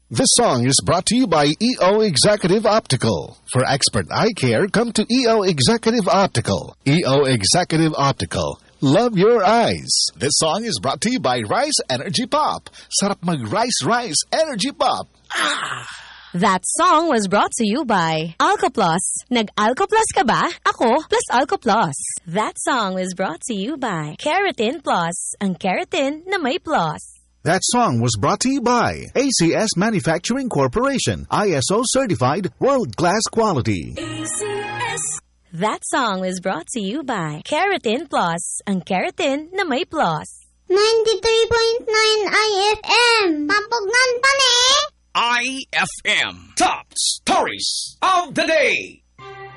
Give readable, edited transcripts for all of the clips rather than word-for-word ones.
This song is brought to you by EO Executive Optical. For expert eye care, come to EO Executive Optical. EO Executive Optical. Love your eyes. This song is brought to you by Rice Energy Pop. Sarap mag-Rice Energy Pop. That song was brought to you by AlcoPlus. Nag-AlcoPlus ka ba? Ako, plus AlcoPlus. That song was brought to you by Keratin Plus. Ang keratin na may plus. That song was brought to you by ACS Manufacturing Corporation. ISO certified world-class quality. ACS. That song was brought to you by Keratin Plus. Ang keratin na may plus. 93.9 IFM. Papugnan pa ni. IFM Top Stories of the Day.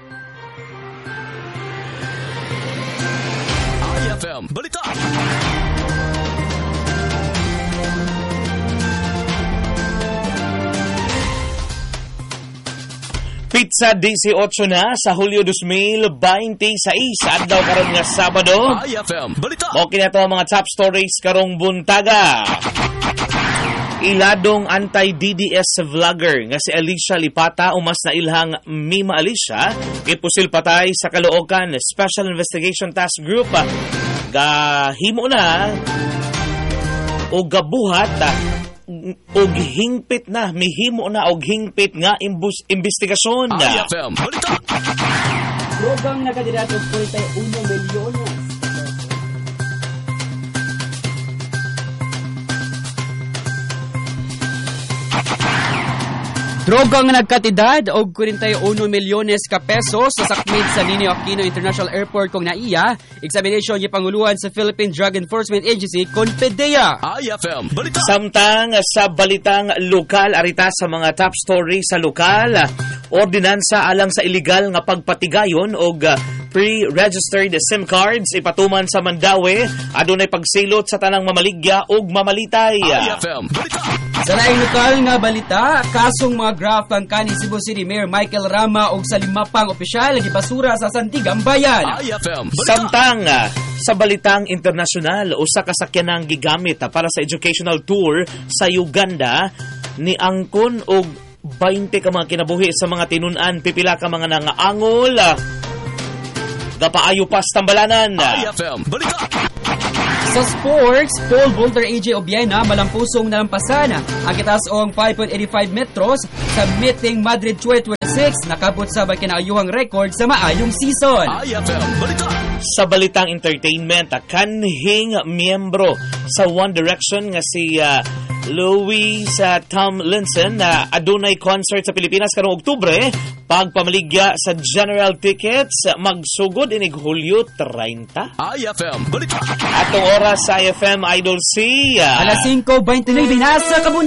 IFM Balita. Pizza 18 na sa Hulyo 2026 adlaw karon nga Sabado. IFM Balita. Okay na to ang mga top stories karong buntaga. Iladong anti-DDS vlogger nga si Alicia Lipata umas na ilhang Mima Alicia ipusil patay sa Caloocan Special Investigation Task Group gahimo na o gabuhat og hingpit na mihimo na og hingpit nga investigasyon. IFM Balita. Drogang nakadirat og 41 milyon. Drogang nagkatidad og 41 milyones ka pesos sa sakmit sa Ninoy Aquino International Airport kung naiya. Examination yung panguluhan sa Philippine Drug Enforcement Agency, CONFEDEA. IFM Balita. Samtang sa balitang lokal, arita sa mga top story sa lokal, ordinansa alang sa illegal nga pagpatigayon og pre-registered SIM cards ipatuman sa Mandaue. Adunay pagsilot sa tanang mamaligya og mamalitay. IFM Balita. Sa laing lokal nga balita, kasong mga graph ang kaning Cebu City Mayor Michael Rama og sa 5 pang opisyal gipasura sa Santigang Bayan. IFM Balita. Samtang sa balitang internasyonal, usa ka sakyanang gigamit para sa educational tour sa Uganda ni angkon og 20 ka mga kinabuhi sa mga tinun-an, pipila ka mga nangaangol. Gapaayo pas tambalanan. IFM Balita. Sa sports, pole vaulter AJ Obiena malampusong nalampasan ang kitaasong 5.85 metros sa Meeting Madrid 2026 nakabot sa kinaayuhang record sa maayong season. IFM Balita. Sa balitang entertainment, kanhing miyembro sa One Direction nga si Louis Tomlinson na adunay concert sa Pilipinas karong Oktubre. Pagpamaligya sa general tickets magsugod inig Hulyo 30. IFM Balita. Atong oras sa IFM Idol C. Alas 5:29 na sa